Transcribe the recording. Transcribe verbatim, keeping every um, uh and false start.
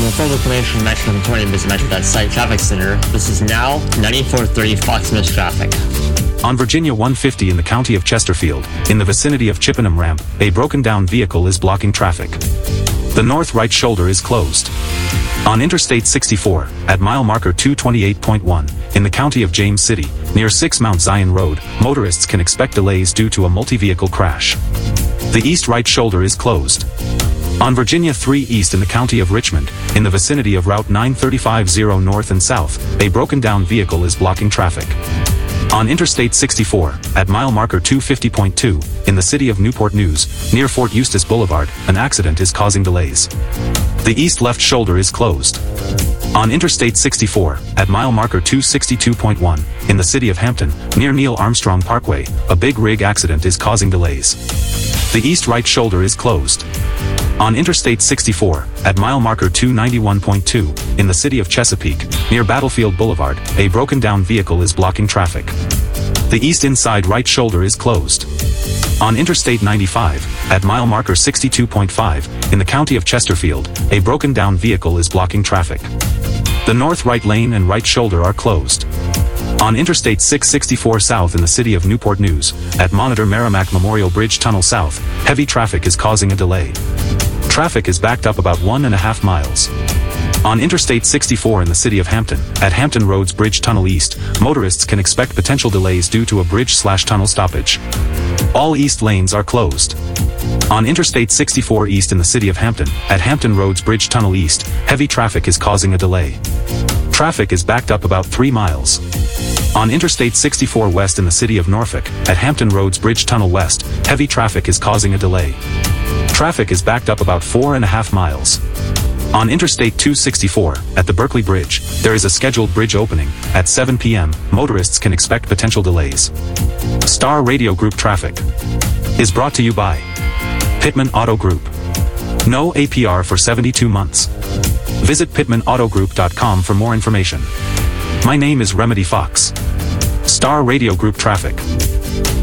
For full information on Metro twenty, visit Metro dot site Traffic Center. This is now ninety-four thirty Fox Miss traffic. On Virginia one fifty in the county of Chesterfield, in the vicinity of Chippenham Ramp, a broken-down vehicle is blocking traffic. The north right shoulder is closed. On Interstate sixty-four, at mile marker two twenty-eight point one, in the county of James City, near six Mount Zion Road, motorists can expect delays due to a multi-vehicle crash. The east right shoulder is closed. On Virginia three East in the county of Richmond, in the vicinity of Route nine thirty-five zero North and South, a broken-down vehicle is blocking traffic. On Interstate sixty-four, at mile marker two fifty point two, in the city of Newport News, near Fort Eustis Boulevard, an accident is causing delays. The east left shoulder is closed. On Interstate sixty-four, at mile marker two sixty-two point one, in the city of Hampton, near Neil Armstrong Parkway, a big rig accident is causing delays. The east right shoulder is closed. On Interstate sixty-four, at mile marker two ninety-one point two, in the city of Chesapeake, near Battlefield Boulevard, a broken-down vehicle is blocking traffic. The east inside right shoulder is closed. On Interstate ninety-five, at mile marker sixty-two point five, in the county of Chesterfield, a broken-down vehicle is blocking traffic. The north right lane and right shoulder are closed. On Interstate six sixty-four South in the city of Newport News, at Monitor Merrimack Memorial Bridge Tunnel South, heavy traffic is causing a delay. Traffic is backed up about one and a half miles. On Interstate sixty-four in the city of Hampton, at Hampton Roads Bridge Tunnel East, motorists can expect potential delays due to a bridge-slash-tunnel stoppage. All east lanes are closed. On Interstate sixty-four East in the city of Hampton, at Hampton Roads Bridge Tunnel East, heavy traffic is causing a delay. Traffic is backed up about three miles. On Interstate sixty-four West in the city of Norfolk, at Hampton Roads Bridge Tunnel West, heavy traffic is causing a delay. Traffic is backed up about four and a half miles. On Interstate two sixty-four, at the Berkeley Bridge, there is a scheduled bridge opening. At seven p m, motorists can expect potential delays. Star Radio Group Traffic is brought to you by Pittman Auto Group. No A P R for seventy-two months. Visit pittman auto group dot com for more information. My name is Remedy Fox. Star Radio Group Traffic.